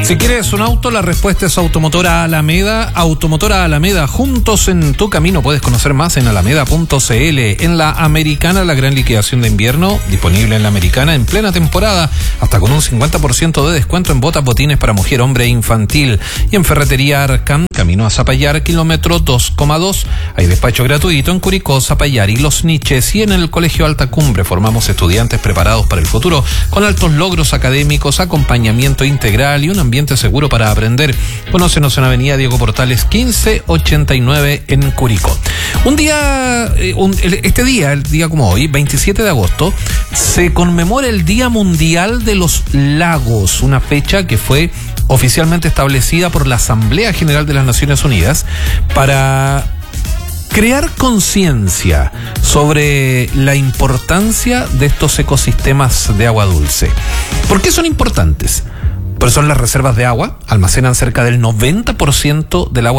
Si quieres un auto, la respuesta es Automotora Alameda. Automotora Alameda, juntos en tu camino. Puedes conocer más en alameda.cl. En la Americana, la gran liquidación de invierno, disponible en la Americana en plena temporada, hasta con un 50% de descuento en botas, botines para mujer, hombre e infantil. Y en Ferretería Arcan, camino a Zapallar, kilómetro 2,2. Hay despacho gratuito en Curicó, Zapallar y Los Niches. Y en el Colegio Alta Cumbre formamos estudiantes preparados para el futuro, con altos logros académicos, acompañamiento integral y un ambiente seguro para aprender. Conócenos en Avenida Diego Portales 1589 en Curicó. El día como hoy, 27 de agosto, se conmemora el Día Mundial de los Lagos, una fecha que fue oficialmente establecida por la Asamblea General de las Naciones Unidas para crear conciencia sobre la importancia de estos ecosistemas de agua dulce. ¿Por qué son importantes? Pues son las reservas de agua, almacenan cerca del 90% del agua